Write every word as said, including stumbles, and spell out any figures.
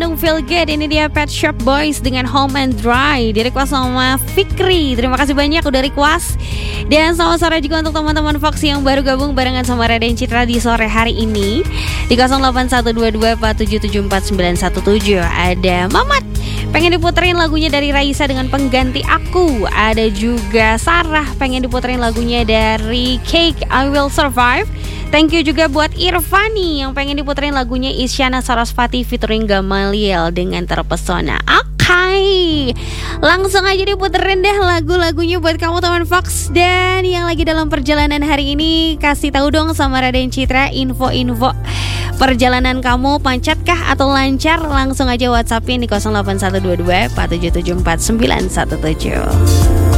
Don't feel good. Ini dia Pet Shop Boys dengan Home and Dry. Di-request sama Fikri. Terima kasih banyak udah request. Dan selamat sore juga untuk teman-teman Fox yang baru gabung barengan sama Raden Citra di sore hari ini. Di nol delapan satu dua dua empat tujuh tujuh empat sembilan satu tujuh. Ada Mamat, pengen diputerin lagunya dari Raisa dengan Pengganti Aku. Ada juga Sarah, pengen diputerin lagunya dari Cake, I Will Survive. Thank you juga buat Irfani yang pengen diputerin lagunya Isyana Sarasvati featuring Gamaliel dengan Terpesona. Oke, okay. Langsung aja diputerin deh lagu-lagunya buat kamu teman Fox. Dan yang lagi dalam perjalanan hari ini, kasih tahu dong sama Raden Citra info-info perjalanan kamu, pancatkah atau lancar? Langsung aja WhatsAppin di nol delapan satu dua dua empat tujuh tujuh empat sembilan satu tujuh.